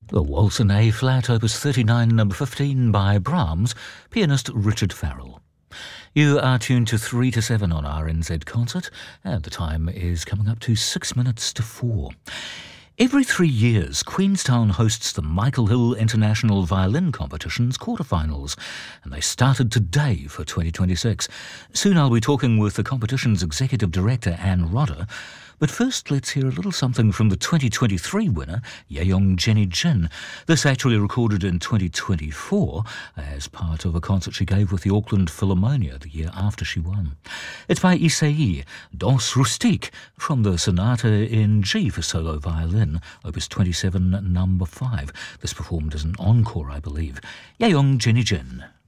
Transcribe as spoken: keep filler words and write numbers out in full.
The Waltz in A flat, opus thirty-nine, number fifteen by Brahms, pianist Richard Farrell. You are tuned to three to seven on R N Z Concert, and the time is coming up to six minutes to four. Every three years, Queenstown hosts the Michael Hill International Violin Competition's quarterfinals, and they started today for twenty twenty-six. Soon I'll be talking with the competition's executive director, Anne Rodder. But first, let's hear a little something from the twenty twenty-three winner, Yayong Jenny Jin. This actually recorded in twenty twenty-four as part of a concert she gave with the Auckland Philharmonia the year after she won. It's by Issei, Danse Rustique, from the Sonata in G for solo violin, opus twenty-seven, number five. This performed as an encore, I believe. Yayong Jenny Jin.